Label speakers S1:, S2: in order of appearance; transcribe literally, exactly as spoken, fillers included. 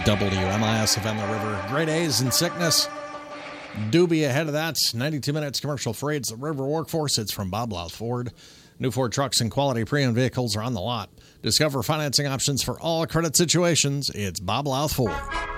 S1: W M I S F M, the river. Great A's in sickness. Doobie ahead of that. ninety-two minutes commercial free. It's the River Workforce. It's from Bob Louth Ford. New Ford trucks and quality pre-owned vehicles are on the lot. Discover financing options for all credit situations. It's Bob Louth Ford.